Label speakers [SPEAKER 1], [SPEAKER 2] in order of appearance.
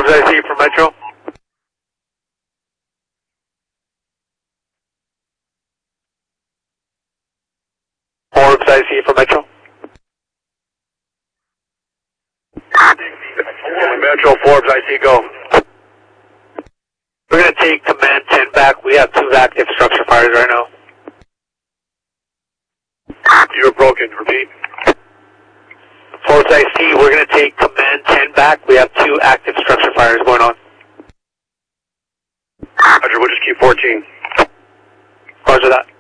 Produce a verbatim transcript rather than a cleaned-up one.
[SPEAKER 1] Forbes I C for Metro. Forbes I C for Metro. Metro, Forbes I C, go. We're going to take command ten back. We have two active structure fires right now. You're broken. Repeat. Forbes I C, we're going to take command ten back. We have two active structure fires going on. Roger, we'll just keep fourteen. Roger that.